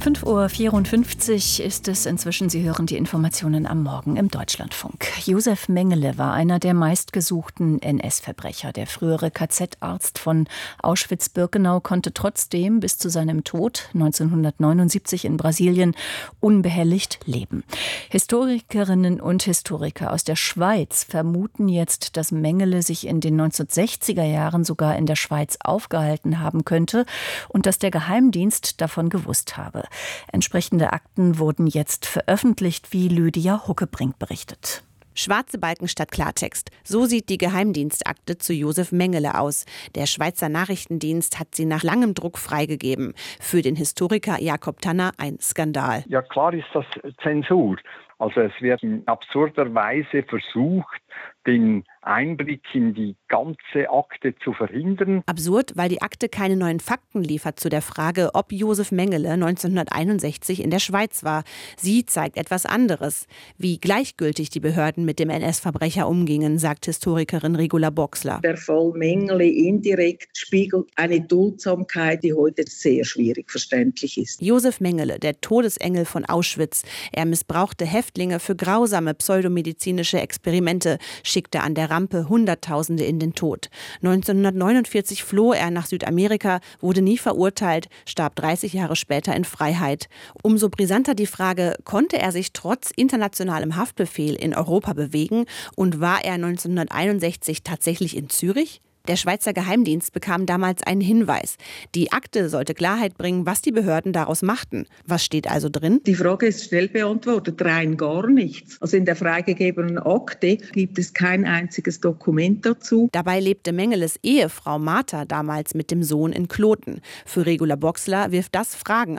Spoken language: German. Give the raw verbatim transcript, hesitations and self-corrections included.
fünf Uhr vierundfünfzig ist es inzwischen. Sie hören die Informationen am Morgen im Deutschlandfunk. Josef Mengele war einer der meistgesuchten N S-Verbrecher. Der frühere K Z-Arzt von Auschwitz-Birkenau konnte trotzdem bis zu seinem Tod neunzehnhundertneunundsiebzig in Brasilien unbehelligt leben. Historikerinnen und Historiker aus der Schweiz vermuten jetzt, dass Mengele sich in den neunzehnhundertsechziger Jahren sogar in der Schweiz aufgehalten haben könnte und dass der Geheimdienst davon gewusst habe. Entsprechende Akten wurden jetzt veröffentlicht, wie Lydia Huckebrink berichtet. Schwarze Balken statt Klartext. So sieht die Geheimdienstakte zu Josef Mengele aus. Der Schweizer Nachrichtendienst hat sie nach langem Druck freigegeben. Für den Historiker Jakob Tanner ein Skandal. Ja, klar ist das Zensur. Also es wird in absurder Weise versucht, den Einblick in die ganze Akte zu verhindern. Absurd, weil die Akte keine neuen Fakten liefert zu der Frage, ob Josef Mengele neunzehnhunderteinundsechzig in der Schweiz war. Sie zeigt etwas anderes. Wie gleichgültig die Behörden mit dem N S-Verbrecher umgingen, sagt Historikerin Regula Boxler. Der Fall Mengele indirekt spiegelt eine Duldsamkeit, die heute sehr schwierig verständlich ist. Josef Mengele, der Todesengel von Auschwitz. Er missbrauchte Häftlinge für grausame pseudomedizinische Experimente, schickte an der Rampe Hunderttausende in den Tod. neunzehnhundertneunundvierzig floh er nach Südamerika, wurde nie verurteilt, starb dreißig Jahre später in Freiheit. Umso brisanter die Frage, konnte er sich trotz internationalem Haftbefehl in Europa bewegen und war er neunzehnhunderteinundsechzig tatsächlich in Zürich? Der Schweizer Geheimdienst bekam damals einen Hinweis. Die Akte sollte Klarheit bringen, was die Behörden daraus machten. Was steht also drin? Die Frage ist schnell beantwortet, rein gar nichts. Also in der freigegebenen Akte gibt es kein einziges Dokument dazu. Dabei lebte Mengeles Ehefrau Martha damals mit dem Sohn in Kloten. Für Regula Boxler wirft das Fragen